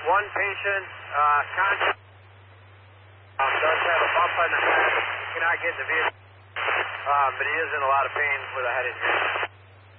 One patient, conscious, does have a bump on the head. He cannot get in the vehicle, but he is in a lot of pain with a head injury.